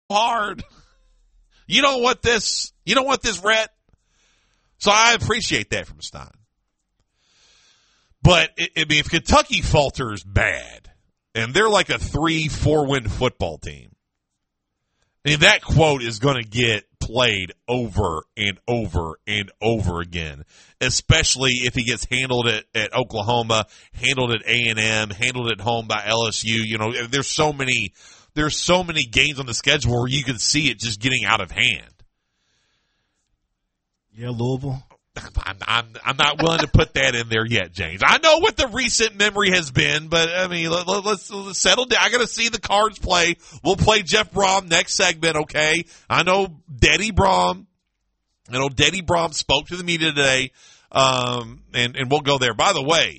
hard. You don't want this, Rhett. So I appreciate that from Stein. But, if Kentucky falters bad, and they're like a 3-4 win football team, that quote is going to get played over and over and over again, especially if he gets handled at Oklahoma, handled at A&M, handled at home by LSU. There's so many games on the schedule where you can see it just getting out of hand. Yeah, Louisville. I'm not willing to put that in there yet, James. I know what the recent memory has been, but let's settle down. I got to see the Cards play. We'll play Jeff Brom next segment, okay? I know Daddy Brom. Spoke to the media today, and we'll go there. By the way,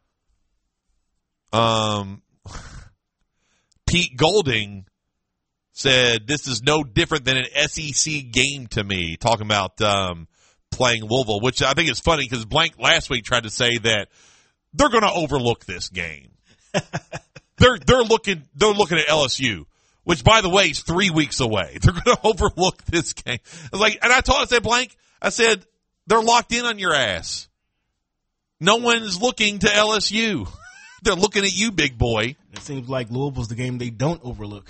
Pete Golding said this is no different than an SEC game to me. Talking about playing Louisville, which I think is funny because Blank last week tried to say that they're going to overlook this game. they're looking at LSU, which by the way is 3 weeks away. They're going to overlook this game. I said Blank, I said they're locked in on your ass. No one's looking to LSU. They're looking at you, big boy. It seems like Louisville's the game they don't overlook.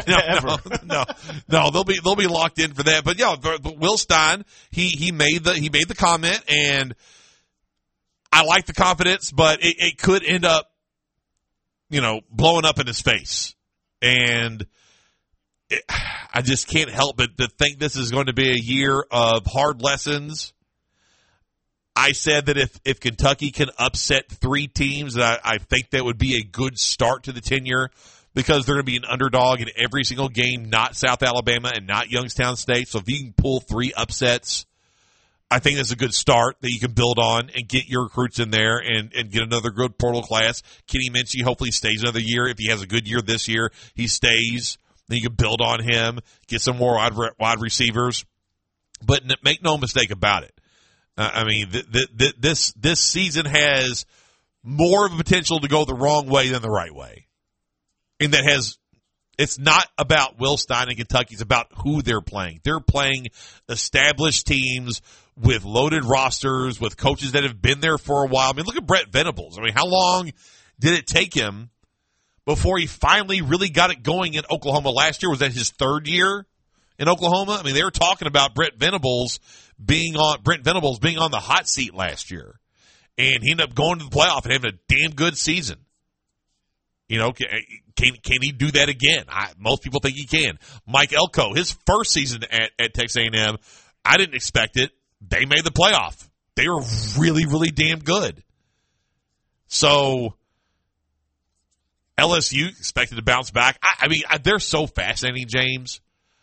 No, they'll be locked in for that. But yeah, but Will Stein, he made the comment, and I like the confidence, but it could end up, blowing up in his face. And I just can't help but to think this is going to be a year of hard lessons. I said that if Kentucky can upset 3 teams, that I think that would be a good start to the tenure because they're going to be an underdog in every single game, not South Alabama and not Youngstown State. So if you can pull 3 upsets, I think that's a good start that you can build on and get your recruits in there and get another good portal class. Kenny Minchie hopefully stays another year. If he has a good year this year, he stays. Then you can build on him, get some more wide receivers. But make no mistake about it. This season has more of a potential to go the wrong way than the right way. And it's not about Will Stein and Kentucky. It's about who they're playing. They're playing established teams with loaded rosters, with coaches that have been there for a while. Look at Brent Venables. How long did it take him before he finally really got it going in Oklahoma last year? Was that his 3rd year in Oklahoma? They were talking about Brent Venables being on the hot seat last year, and he ended up going to the playoff and having a damn good season. Can he do that again? Most people think he can. Mike Elko, his first season at Texas A&M, I didn't expect it. They made the playoff. They were really, really damn good. So LSU expected to bounce back. They're so fascinating, James.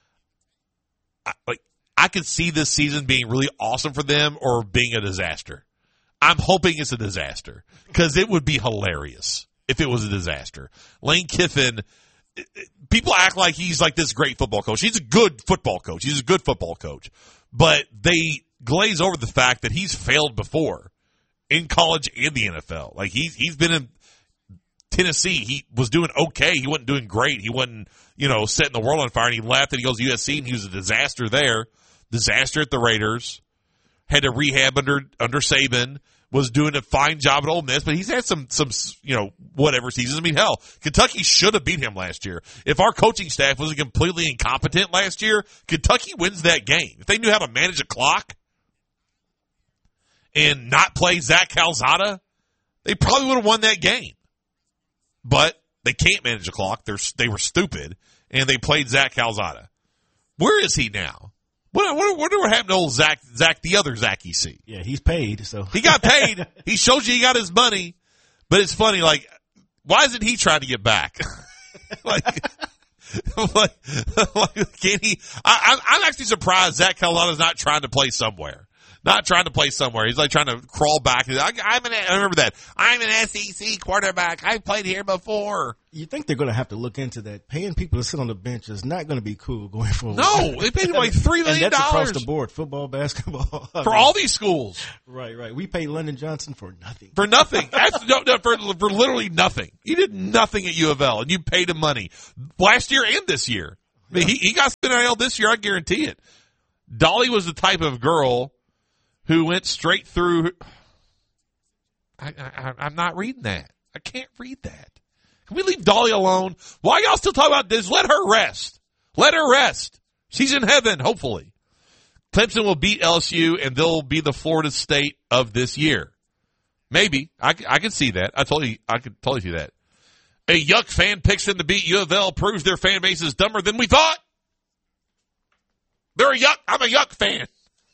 I could see this season being really awesome for them or being a disaster. I'm hoping it's a disaster because it would be hilarious if it was a disaster. Lane Kiffin, people act like he's like this great football coach. He's a good football coach. But they glaze over the fact that he's failed before in college and the NFL. He's been in Tennessee. He was doing okay. He wasn't doing great. He wasn't, setting the world on fire, and he left and he goes to USC and he was a disaster there. Disaster at the Raiders, had to rehab under Saban, was doing a fine job at Ole Miss, but he's had some whatever seasons. Hell, Kentucky should have beat him last year. If our coaching staff wasn't completely incompetent last year, Kentucky wins that game. If they knew how to manage a clock and not play Zach Calzada, they probably would have won that game. But they can't manage a clock. They were stupid, and they played Zach Calzada. Where is he now? What happened to old Zach, the other Zach you see? Yeah, he's paid, so. He got paid. He shows you he got his money. But it's funny, why isn't he trying to get back? Can he? I'm actually surprised Zach Calzada's not trying to play somewhere. He's trying to crawl back. I remember that. I'm an SEC quarterback. I've played here before. You think they're going to have to look into that. Paying people to sit on the bench is not going to be cool going forward. No, they paid him $3 million. And that's across the board, football, basketball. For all these schools. Right. We paid London Johnson for nothing. For nothing. For literally nothing. He did nothing at U of L, and you paid him money last year and this year. I mean, he got NIL this year, I guarantee it. Dolly was the type of girl who went straight through. I'm not reading that. I can't read that. Can we leave Dolly alone? Why y'all still talking about this? Let her rest. Let her rest. She's in heaven, hopefully. Clemson will beat LSU, and they'll be the Florida State of this year. Maybe. I can see that. I could totally see that. A Yuck fan picks them to beat U of L, proves their fan base is dumber than we thought. They're a Yuck. I'm a Yuck fan.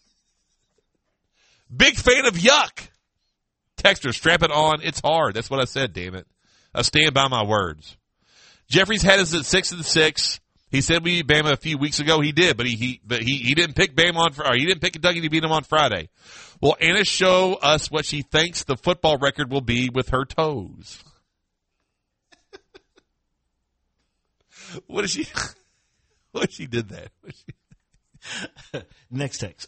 Big fan of Yuck. Texter, strap it on. It's hard. That's what I said, damn it. I stand by my words. Jeffrey's had us at 6-6. He said we beat Bama a few weeks ago. He did, but he didn't pick Bama on Friday. He didn't pick Kentucky to beat him on Friday. Will Anna show us what she thinks the football record will be with her toes? What is she? What if she did that? Next text.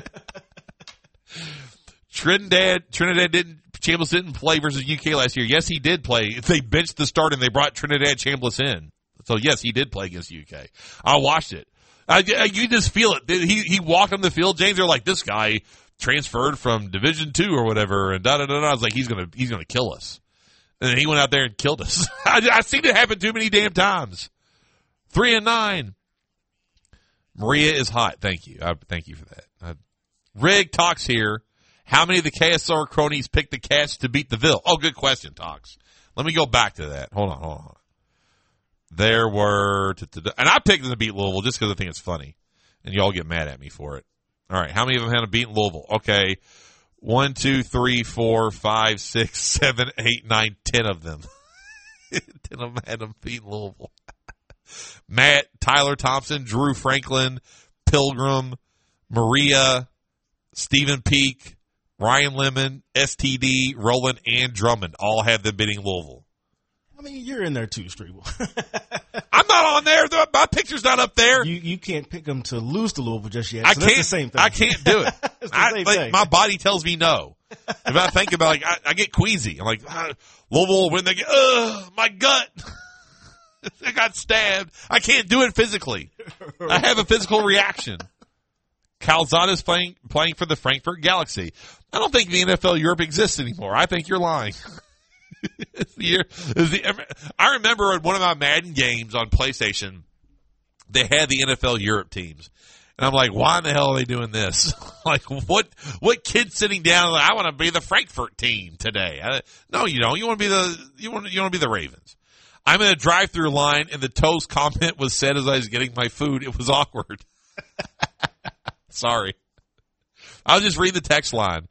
Trinidad Chambliss didn't play versus UK last year. Yes, he did play. They benched the start and they brought Trinidad Chambliss in. So yes, he did play against UK. I watched it. You just feel it. He walked on the field. James, they're like, this guy transferred from Division II or whatever, and da da da da. I was like, he's gonna kill us. And then he went out there and killed us. I've seen it happen too many damn times. 3-9. Maria is hot. Thank you. Thank you for that. Rig talks here. How many of the KSR cronies picked the Cats to beat the Ville? Oh, good question, Talks. Let me go back to that. Hold on. There were, and I picked them to beat Louisville just because I think it's funny, and y'all get mad at me for it. All right, how many of them had them beaten Louisville? Okay, 1, 2, 3, 4, 5, 6, 7, 8, 9, 10 of them. 10 of them had them beaten Louisville. Matt, Tyler Thompson, Drew Franklin, Pilgrim, Maria, Stephen Peak, Ryan Lemon, STD, Roland, and Drummond all have them beating Louisville. I mean, you're in there too, Streeble. I'm not on there. My picture's not up there. You can't pick them to lose to Louisville just yet. I so can't. That's the same thing. I can't do it. It's the same thing. My body tells me no. If I think about it, I get queasy. I'm like, Louisville, when they get, my gut. I got stabbed. I can't do it physically. I have a physical reaction. Calzada's playing for the Frankfurt Galaxy. I don't think the NFL Europe exists anymore. I think you're lying. I remember in one of my Madden games on PlayStation, they had the NFL Europe teams. And I'm like, why in the hell are they doing this? Like, what kid sitting down like, I want to be the Frankfurt team today? No, you don't. You want to be the Ravens. I'm in a drive-through line, and the toast comment was said as I was getting my food. It was awkward. Sorry. I'll just read the text line.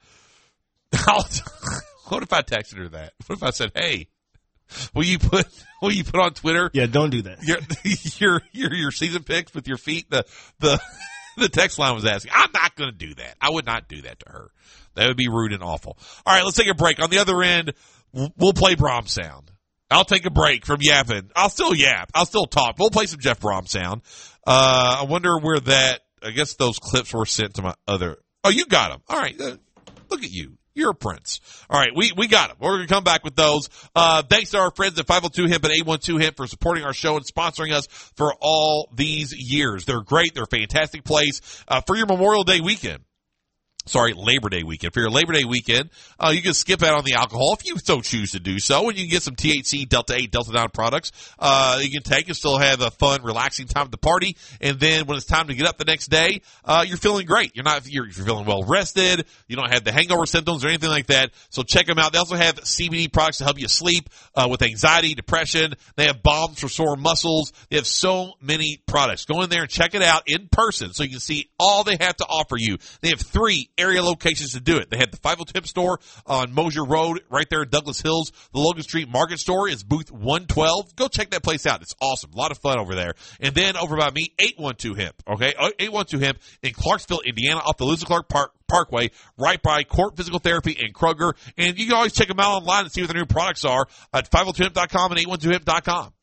What if I texted her that? What if I said, "Hey, will you put on Twitter?" Yeah, don't do that. Your season picks with your feet. The text line was asking. I'm not going to do that. I would not do that to her. That would be rude and awful. All right, let's take a break. On the other end, we'll play Brom sound. I'll take a break from yapping. I'll still yap. I'll still talk. We'll play some Jeff Brom sound. I wonder where that. I guess those clips were sent to my other. Oh, you got them. All right. Look at you. You're a prince. All right, we got them. We're going to come back with those. Thanks to our friends at 502-HEMP and 812-HEMP for supporting our show and sponsoring us for all these years. They're great. They're a fantastic place for your Memorial Day weekend. Sorry, Labor Day weekend. For your Labor Day weekend, you can skip out on the alcohol if you so choose to do so, and you can get some THC, Delta 8, Delta 9 products you can take and still have a fun, relaxing time at the party. And then when it's time to get up the next day, you're feeling great. You're feeling well rested. You don't have the hangover symptoms or anything like that. So check them out. They also have CBD products to help you sleep with anxiety, depression. They have balms for sore muscles. They have so many products. Go in there and check it out in person so you can see all they have to offer you. They have 3 area locations to do it. They have the 502-HEMP store on Mosier Road right there in Douglas Hills. The Logan Street Market store is booth 112. Go check that place out. It's awesome. A lot of fun over there. And then over by me, 812-HEMP. Okay? 812-HEMP in Clarksville, Indiana, off the Lewis and Clark Parkway, right by Court Physical Therapy and Kroger. And you can always check them out online and see what their new products are at 502hemp.com and 812hemp.com.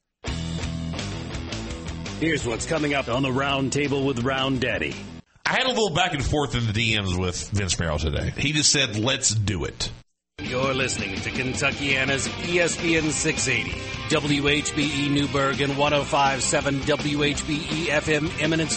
Here's what's coming up on the Round Table with Round Daddy. I had a little back and forth in the DMs with Vince Merrill today. He just said, let's do it. You're listening to Kentuckiana's ESPN 680, WHBE Newburgh and 105.7 WHBE FM Eminence